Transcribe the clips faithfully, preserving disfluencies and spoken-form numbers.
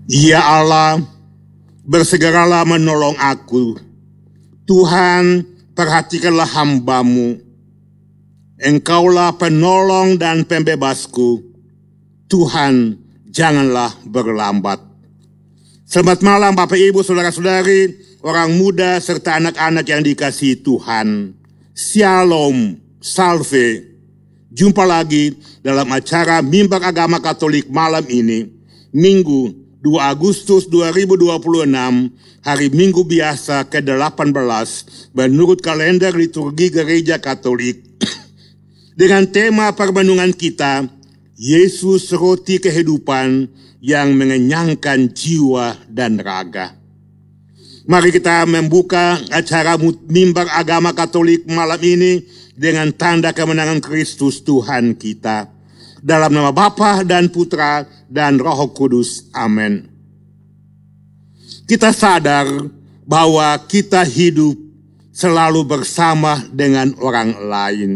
Ya Allah, bersegeralah menolong aku. Tuhan, perhatikanlah hamba-Mu. Engkaulah penolong dan pembebasku. Tuhan, janganlah berlambat. Selamat malam Bapak Ibu, Saudara-saudari, orang muda serta anak-anak yang dikasihi Tuhan. Shalom, salve. Jumpa lagi dalam acara Mimbar Agama Katolik malam ini, Minggu dua Agustus dua ribu dua puluh enam, hari Minggu biasa ke delapan belas menurut kalender liturgi Gereja Katolik. Dengan tema permenungan kita, Yesus roti kehidupan yang mengenyangkan jiwa dan raga. Mari kita membuka acara Mimbar Agama Katolik malam ini dengan tanda kemenangan Kristus Tuhan kita. Dalam nama Bapa dan Putra dan Roh Kudus. Amin. Kita sadar bahwa kita hidup selalu bersama dengan orang lain.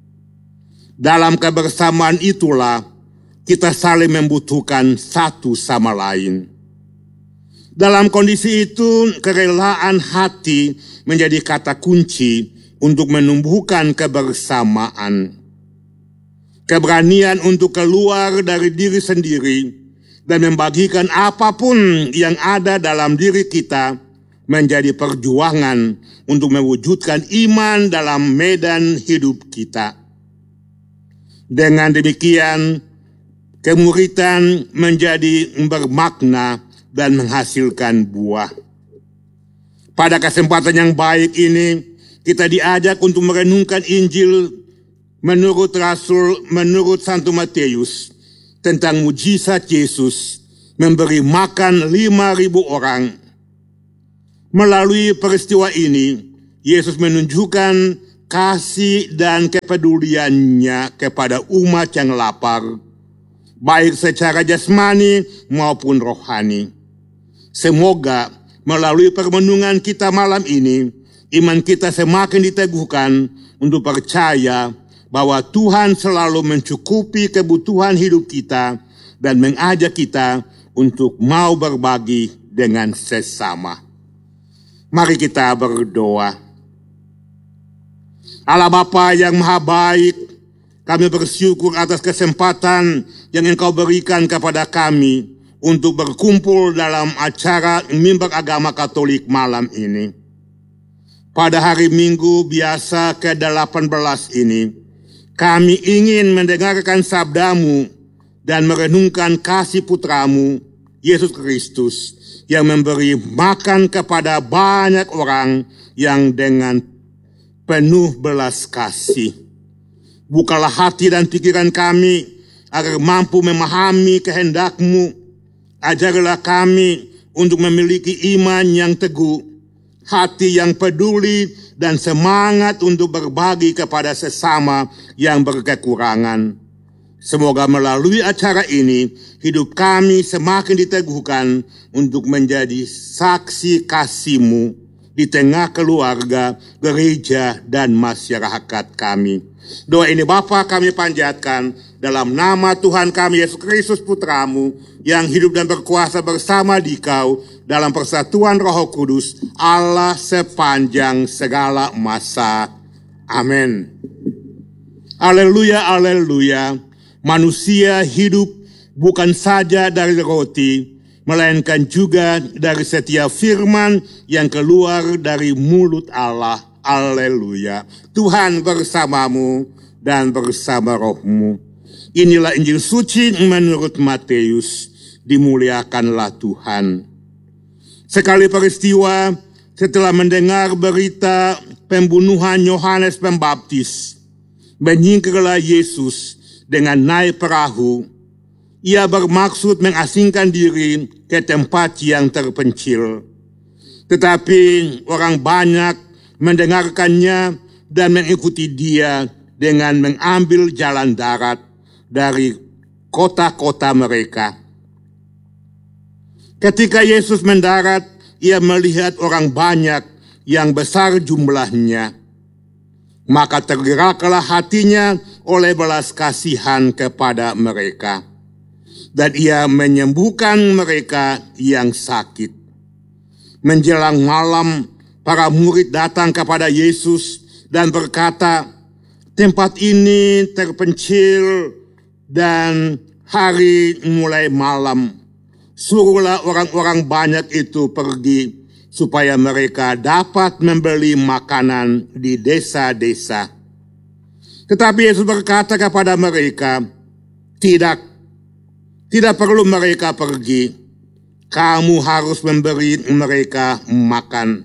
Dalam kebersamaan itulah kita saling membutuhkan satu sama lain. Dalam kondisi itu, kerelaan hati menjadi kata kunci untuk menumbuhkan kebersamaan. Keberanian untuk keluar dari diri sendiri dan membagikan apapun yang ada dalam diri kita menjadi perjuangan untuk mewujudkan iman dalam medan hidup kita. Dengan demikian, kemuritan menjadi bermakna dan menghasilkan buah. Pada kesempatan yang baik ini, kita diajak untuk merenungkan Injil menurut Rasul, menurut Santo Matius, tentang mujizat Yesus memberi makan lima ribu orang. Melalui peristiwa ini, Yesus menunjukkan kasih dan kepeduliannya kepada umat yang lapar, baik secara jasmani maupun rohani. Semoga melalui permenungan kita malam ini, iman kita semakin diteguhkan untuk percaya bahwa Tuhan selalu mencukupi kebutuhan hidup kita dan mengajak kita untuk mau berbagi dengan sesama. Mari kita berdoa. Allah Bapa yang Maha Baik, kami bersyukur atas kesempatan yang Engkau berikan kepada kami untuk berkumpul dalam acara Mimbar Agama Katolik malam ini. Pada hari Minggu biasa ke delapan belas ini, kami ingin mendengarkan sabda-Mu dan merenungkan kasih Putra-Mu, Yesus Kristus, yang memberi makan kepada banyak orang yang dengan penuh belas kasih. Bukalah hati dan pikiran kami agar mampu memahami kehendak-Mu. Ajarilah kami untuk memiliki iman yang teguh, hati yang peduli, dan semangat untuk berbagi kepada sesama yang berkekurangan. Semoga melalui acara ini, hidup kami semakin diteguhkan untuk menjadi saksi kasih-Mu di tengah keluarga, gereja, dan masyarakat kami. Doa ini Bapa kami panjatkan dalam nama Tuhan kami Yesus Kristus Putra-Mu yang hidup dan berkuasa bersama Dikau dalam persatuan Roh Kudus, Allah sepanjang segala masa. Amin. Haleluya, haleluya. Manusia hidup bukan saja dari roti, melainkan juga dari setiap firman yang keluar dari mulut Allah. Haleluya. Tuhan bersamamu dan bersama rohmu. Inilah Injil suci menurut Matius. Dimuliakanlah Tuhan. Sekali peristiwa setelah mendengar berita pembunuhan Yohanes Pembaptis, menyingkirlah Yesus dengan naik perahu. Ia bermaksud mengasingkan diri ke tempat yang terpencil. Tetapi orang banyak mendengarkannya dan mengikuti dia dengan mengambil jalan darat dari kota-kota mereka. Ketika Yesus mendarat, ia melihat orang banyak yang besar jumlahnya. Maka tergeraklah hatinya oleh belas kasihan kepada mereka. dan ia menyembuhkan mereka yang sakit. Menjelang malam, para murid datang kepada Yesus dan berkata, "Tempat ini terpencil dan hari mulai malam. Suruhlah orang-orang banyak itu pergi supaya mereka dapat membeli makanan di desa-desa." Tetapi Yesus berkata kepada mereka, "Tidak, tidak perlu mereka pergi. Kamu harus memberi mereka makan."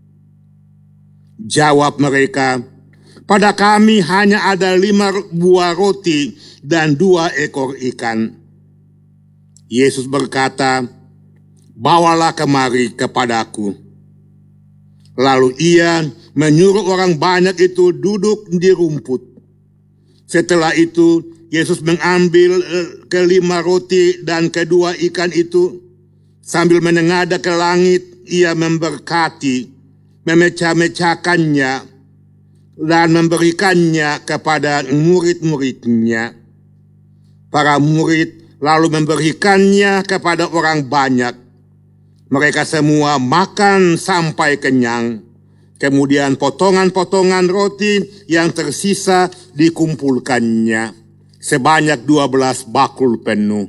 Jawab mereka, "Pada kami hanya ada lima buah roti dan dua ekor ikan." Yesus berkata, "Bawalah kemari kepadaku." Lalu ia menyuruh orang banyak itu duduk di rumput. Setelah itu, Yesus mengambil kelima roti dan kedua ikan itu, sambil menengadah ke langit, ia memberkati, memecah-mecahkannya, dan memberikannya kepada murid-muridnya. Para murid lalu memberikannya kepada orang banyak. Mereka semua makan sampai kenyang. Kemudian potongan-potongan roti yang tersisa dikumpulkannya, sebanyak dua belas bakul penuh.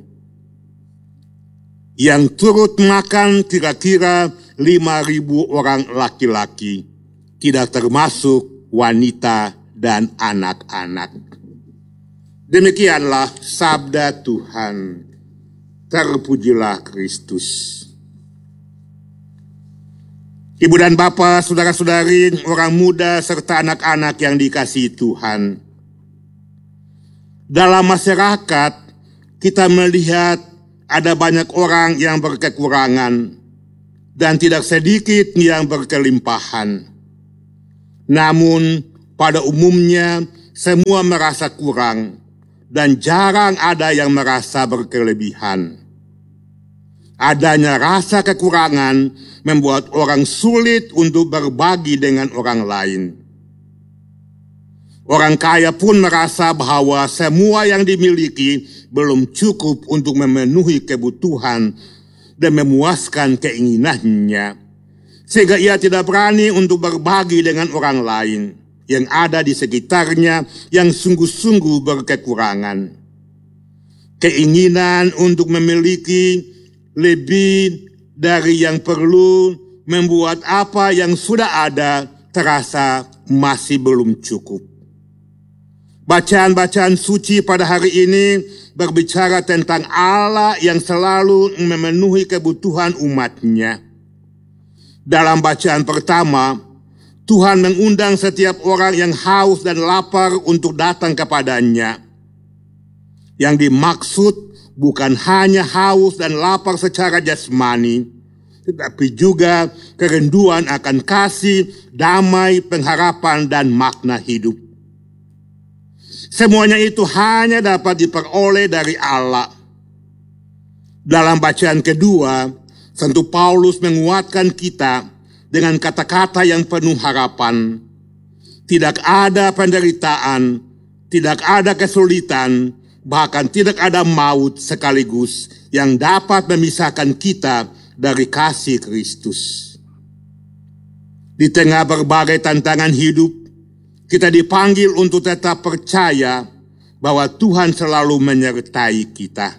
Yang turut makan kira-kira lima ribu orang laki-laki, tidak termasuk wanita dan anak-anak. Demikianlah sabda Tuhan. Terpujilah Kristus. Ibu dan Bapak, saudara-saudari, orang muda serta anak-anak yang dikasihi Tuhan. Dalam masyarakat, kita melihat ada banyak orang yang berkekurangan dan tidak sedikit yang berkelimpahan. Namun, pada umumnya semua merasa kurang dan jarang ada yang merasa berkelebihan. Adanya rasa kekurangan membuat orang sulit untuk berbagi dengan orang lain. Orang kaya pun merasa bahwa semua yang dimiliki belum cukup untuk memenuhi kebutuhan dan memuaskan keinginannya, sehingga ia tidak berani untuk berbagi dengan orang lain yang ada di sekitarnya yang sungguh-sungguh berkekurangan. Keinginan untuk memiliki lebih dari yang perlu membuat apa yang sudah ada terasa masih belum cukup. Bacaan-bacaan suci pada hari ini berbicara tentang Allah yang selalu memenuhi kebutuhan umatnya. Dalam bacaan pertama, Tuhan mengundang setiap orang yang haus dan lapar untuk datang kepadanya. Yang dimaksud bukan hanya haus dan lapar secara jasmani, tetapi juga kerinduan akan kasih, damai, pengharapan, dan makna hidup. Semuanya itu hanya dapat diperoleh dari Allah. Dalam bacaan kedua, Santo Paulus menguatkan kita dengan kata-kata yang penuh harapan. Tidak ada penderitaan, tidak ada kesulitan, bahkan tidak ada maut sekaligus yang dapat memisahkan kita dari kasih Kristus. Di tengah berbagai tantangan hidup, kita dipanggil untuk tetap percaya bahwa Tuhan selalu menyertai kita.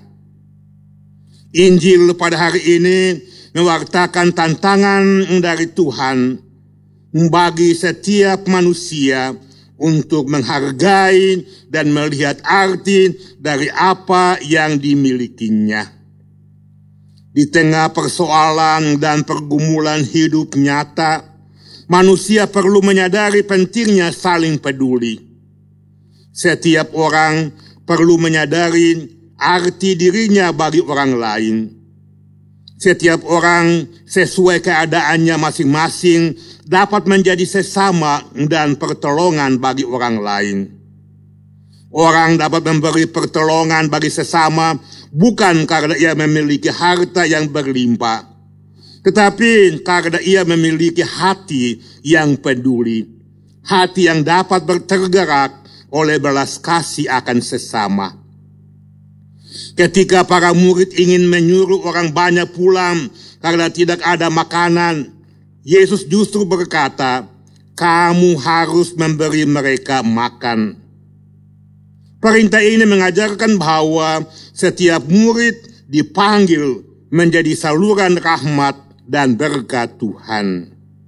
Injil pada hari ini mewartakan tantangan dari Tuhan bagi setiap manusia untuk menghargai dan melihat arti dari apa yang dimilikinya. Di tengah persoalan dan pergumulan hidup nyata, manusia perlu menyadari pentingnya saling peduli. Setiap orang perlu menyadari arti dirinya bagi orang lain. Setiap orang sesuai keadaannya masing-masing dapat menjadi sesama dan pertolongan bagi orang lain. Orang dapat memberi pertolongan bagi sesama bukan karena ia memiliki harta yang berlimpah, tetapi karena ia memiliki hati yang peduli, hati yang dapat bertergerak oleh belas kasih akan sesama. Ketika para murid ingin menyuruh orang banyak pulang karena tidak ada makanan, Yesus justru berkata, "Kamu harus memberi mereka makan." Perintah ini mengajarkan bahwa setiap murid dipanggil menjadi saluran rahmat dan berkat Tuhan.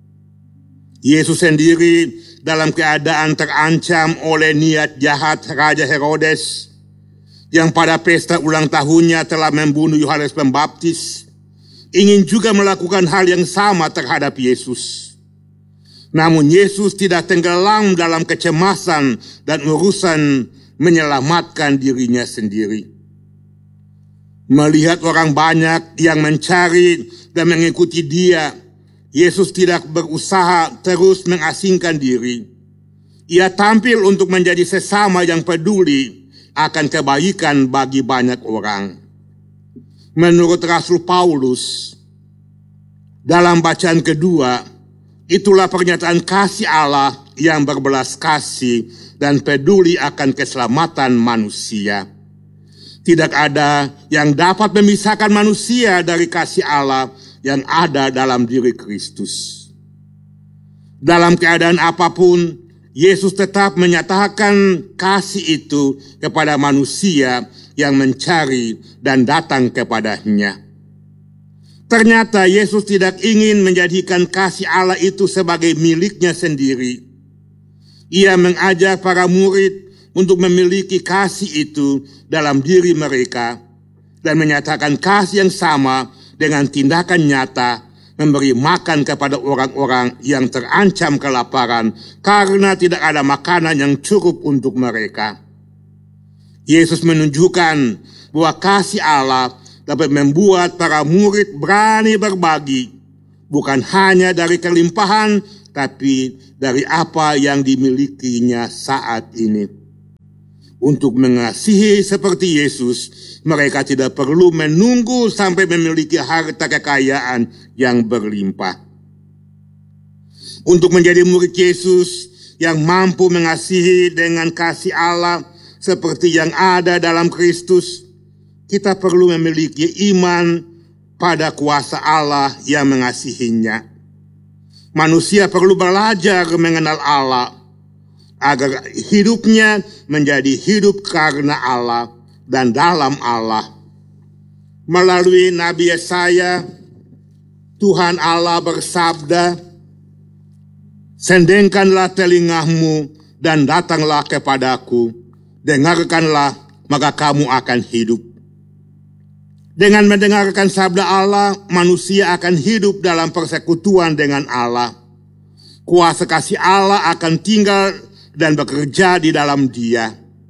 Yesus sendiri dalam keadaan terancam oleh niat jahat Raja Herodes yang pada pesta ulang tahunnya telah membunuh Yohanes Pembaptis, ingin juga melakukan hal yang sama terhadap Yesus. Namun Yesus tidak tenggelam dalam kecemasan dan urusan menyelamatkan dirinya sendiri. Melihat orang banyak yang mencari dan mengikuti dia, Yesus tidak berusaha terus mengasingkan diri. Ia tampil untuk menjadi sesama yang peduli akan kebaikan bagi banyak orang. Menurut Rasul Paulus, dalam bacaan kedua, itulah pernyataan kasih Allah yang berbelas kasih dan peduli akan keselamatan manusia. Tidak ada yang dapat memisahkan manusia dari kasih Allah yang ada dalam diri Kristus. Dalam keadaan apapun, Yesus tetap menyatakan kasih itu kepada manusia yang mencari dan datang kepadanya. Ternyata Yesus tidak ingin menjadikan kasih Allah itu sebagai miliknya sendiri. Ia mengajak para murid untuk memiliki kasih itu dalam diri mereka dan menyatakan kasih yang sama dengan tindakan nyata, memberi makan kepada orang-orang yang terancam kelaparan karena tidak ada makanan yang cukup untuk mereka. Yesus menunjukkan bahwa kasih Allah dapat membuat para murid berani berbagi, bukan hanya dari kelimpahan, tapi dari apa yang dimilikinya saat ini. Untuk mengasihi seperti Yesus, mereka tidak perlu menunggu sampai memiliki harta kekayaan yang berlimpah. Untuk menjadi murid Yesus yang mampu mengasihi dengan kasih Allah seperti yang ada dalam Kristus, kita perlu memiliki iman pada kuasa Allah yang mengasihinya. Manusia perlu belajar mengenal Allah agar hidupnya menjadi hidup karena Allah dan dalam Allah. Melalui Nabi Yesaya, Tuhan Allah bersabda, "Sendengkanlah telingamu dan datanglah kepadaku, dengarkanlah maka kamu akan hidup." Dengan mendengarkan sabda Allah, manusia akan hidup dalam persekutuan dengan Allah. Kuasa kasih Allah akan tinggal dan bekerja di dalam dia.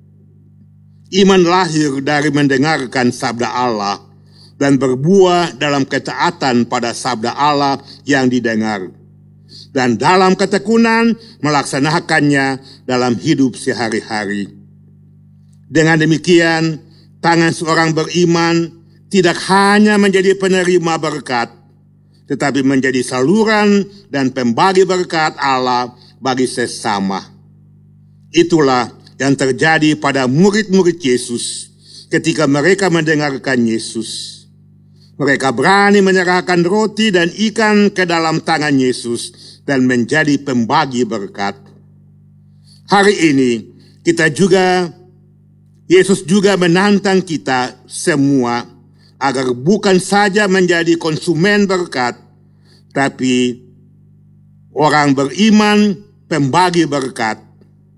Iman lahir dari mendengarkan sabda Allah dan berbuah dalam ketaatan pada sabda Allah yang didengar, dan dalam ketekunan melaksanakannya dalam hidup sehari-hari. Dengan demikian, tangan seorang beriman tidak hanya menjadi penerima berkat, tetapi menjadi saluran dan pembagi berkat Allah bagi sesama. Itulah yang terjadi pada murid-murid Yesus ketika mereka mendengarkan Yesus. Mereka berani menyerahkan roti dan ikan ke dalam tangan Yesus dan menjadi pembagi berkat. Hari ini kita juga, Yesus juga menantang kita semua agar bukan saja menjadi konsumen berkat, tapi orang beriman pembagi berkat.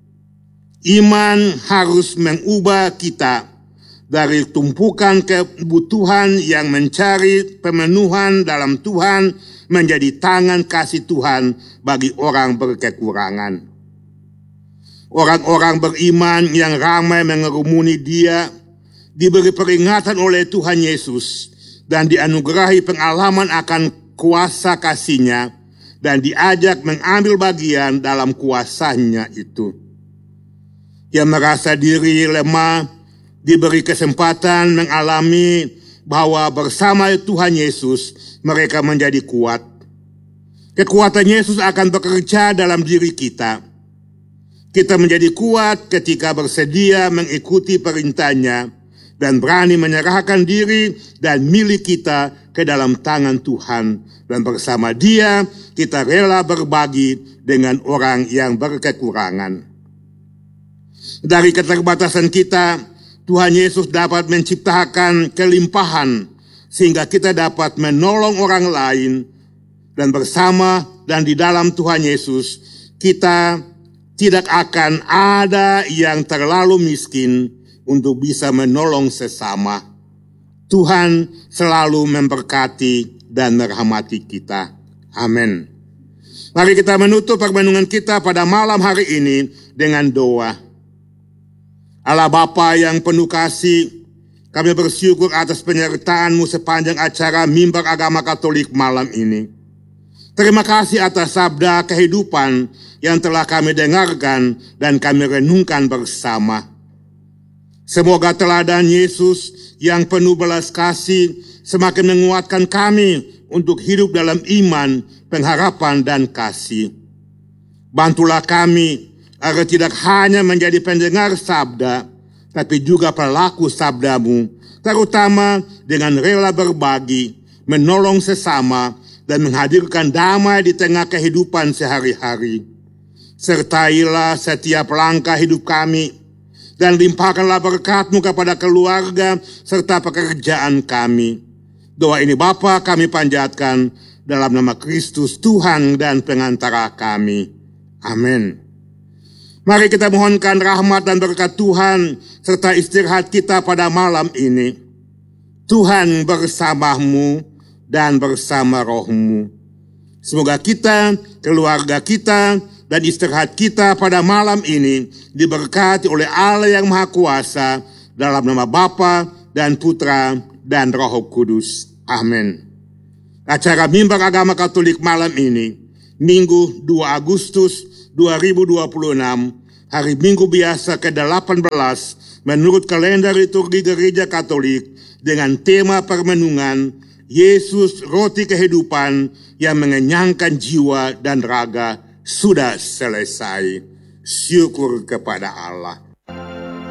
Iman harus mengubah kita dari tumpukan kebutuhan yang mencari pemenuhan dalam Tuhan menjadi tangan kasih Tuhan bagi orang berkekurangan. Orang-orang beriman yang ramai mengerumuni dia diberi peringatan oleh Tuhan Yesus dan dianugerahi pengalaman akan kuasa kasih-Nya dan diajak mengambil bagian dalam kuasanya itu. Yang merasa diri lemah diberi kesempatan mengalami bahwa bersama Tuhan Yesus mereka menjadi kuat. Kekuatan Yesus akan bekerja dalam diri kita. Kita menjadi kuat ketika bersedia mengikuti perintah-Nya dan berani menyerahkan diri dan milik kita ke dalam tangan Tuhan. Dan bersama Dia kita rela berbagi dengan orang yang berkekurangan. Dari keterbatasan kita, Tuhan Yesus dapat menciptakan kelimpahan sehingga kita dapat menolong orang lain. Dan bersama dan di dalam Tuhan Yesus, kita tidak akan ada yang terlalu miskin untuk bisa menolong sesama. Tuhan selalu memberkati dan merahmati kita. Amin. Mari kita menutup permenungan kita pada malam hari ini dengan doa. Allah Bapa yang penuh kasih, kami bersyukur atas penyertaan-Mu sepanjang acara Mimbar Agama Katolik malam ini. Terima kasih atas sabda kehidupan yang telah kami dengarkan dan kami renungkan bersama. Semoga teladan Yesus yang penuh belas kasih semakin menguatkan kami untuk hidup dalam iman, pengharapan, dan kasih. Bantulah kami agar tidak hanya menjadi pendengar sabda, tapi juga pelaku sabda-Mu, terutama dengan rela berbagi, menolong sesama, dan menghadirkan damai di tengah kehidupan sehari-hari. Sertailah setiap langkah hidup kami, dan limpahkanlah berkat-Mu kepada keluarga serta pekerjaan kami. Doa ini Bapa kami panjatkan dalam nama Kristus Tuhan dan pengantara kami. Amin. Mari kita mohonkan rahmat dan berkat Tuhan serta istirahat kita pada malam ini. Tuhan bersamamu dan bersama rohmu. Semoga kita, keluarga kita, dan istirahat kita pada malam ini diberkati oleh Allah yang Maha Kuasa dalam nama Bapa dan Putra dan Roh Kudus. Amin. Acara Mimbar Agama Katolik malam ini, Minggu dua Agustus dua ribu dua puluh enam, hari Minggu biasa ke delapan belas menurut kalender liturgi Gereja Katolik dengan tema permenungan Yesus roti kehidupan yang mengenyangkan jiwa dan raga sudah selesai. Syukur kepada Allah.